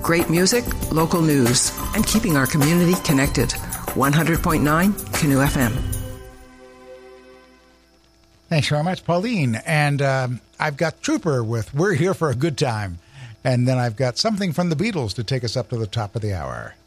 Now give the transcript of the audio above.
Great music, local news, and keeping our community connected. 100.9 Canoe FM. Thanks very much, Pauline. And I've got Trooper with We're Here for a Good Time. And then I've got something from the Beatles to take us up to the top of the hour.